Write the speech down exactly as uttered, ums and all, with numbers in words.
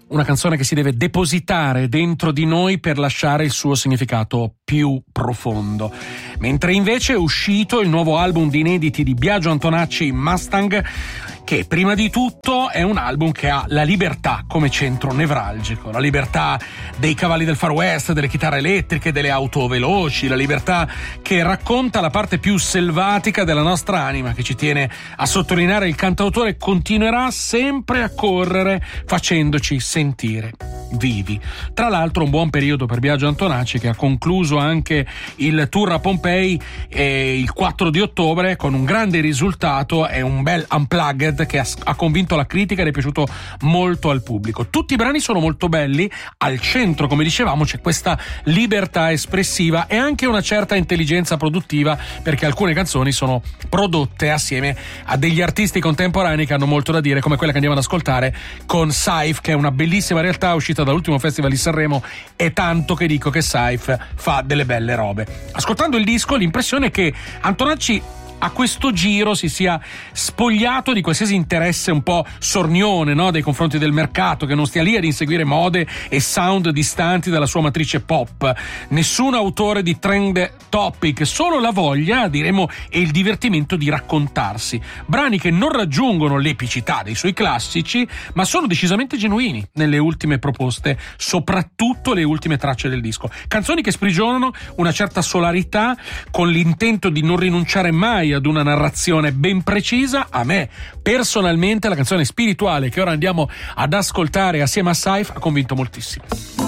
una canzone che si deve depositare dentro di noi per lasciare il suo significato più profondo. Mentre invece è uscito il nuovo album di inediti di Biagio Antonacci, Mustang, che prima di tutto è un album che ha la libertà come centro nevralgico, la libertà dei cavalli del Far West, delle chitarre elettriche, delle auto veloci, la libertà che racconta la parte più selvatica della nostra anima, che ci tiene a sottolineare il cantautore continuerà sempre a correre facendoci sentire vivi. Tra l'altro un buon periodo per Biagio Antonacci, che ha concluso anche il tour a Pompei eh, il quattro di ottobre con un grande risultato e un bel unplugged che ha, ha convinto la critica ed è piaciuto molto al pubblico. Tutti i brani sono molto belli, al centro, come dicevamo, c'è questa libertà espressiva e anche una certa intelligenza produttiva, perché alcune canzoni sono prodotte assieme a degli artisti contemporanei che hanno molto da dire, come quella che andiamo ad ascoltare con Saif, che è una bellissima realtà uscita dall'ultimo festival di Sanremo, e tanto che dico che Saif fa delle belle robe. Ascoltando il disco l'impressione è che Antonacci a questo giro si sia spogliato di qualsiasi interesse un po' sornione, no, nei confronti del mercato, che non stia lì ad inseguire mode e sound distanti dalla sua matrice pop. Nessun autore di trend topic, solo la voglia, diremo, e il divertimento di raccontarsi. Brani che non raggiungono l'epicità dei suoi classici, ma sono decisamente genuini nelle ultime proposte, soprattutto le ultime tracce del disco. Canzoni che sprigionano una certa solarità, con l'intento di non rinunciare mai ad una narrazione ben precisa. A me personalmente la canzone Spirituale, che ora andiamo ad ascoltare assieme a Saif, ha convinto moltissimo.